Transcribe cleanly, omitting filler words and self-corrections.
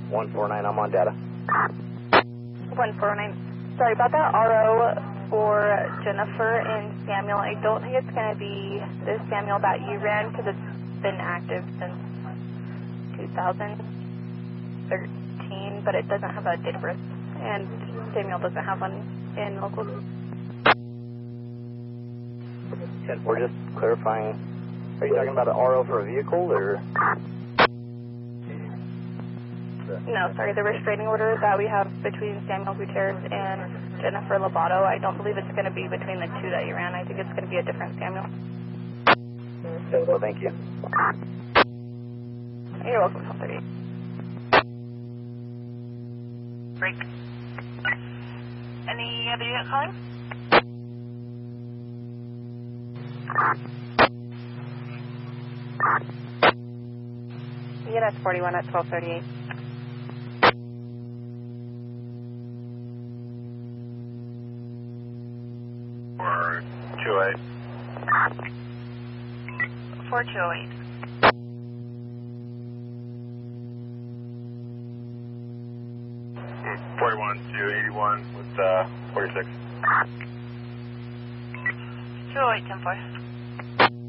149, I'm on data. 149. Sorry about that. RO for Jennifer and Samuel. I don't think it's going to be the Samuel that you ran because it's been active since 2013, but it doesn't have a date of birth, and Samuel doesn't have one in local. And we're just clarifying, are you talking about an RO for a vehicle, or? No, sorry, the restraining order that we have between Samuel Gutierrez and Jennifer Lobato, I don't believe it's going to be between the two that you ran. I think it's going to be a different Samuel. Okay, well, thank you. You're welcome, 1238. Break. Any other unit calling? Unit 41 at 1238. Or 208. 4208. 41 to 81 with 46. 208, 10-4.